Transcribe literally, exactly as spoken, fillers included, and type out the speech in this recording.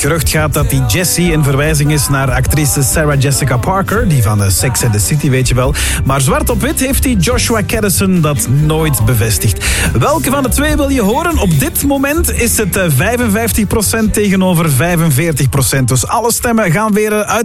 gerucht gaat dat die Jessie een verwijzing is naar actrice Sarah Jessica Parker, die van Sex and the City, weet je wel. Maar zwart op wit heeft die Joshua Caddison dat nooit bevestigd. Welke van de twee wil je horen? Op dit moment is het vijfenvijftig procent tegenover vijfenveertig procent. Dus alle stemmen gaan weer uit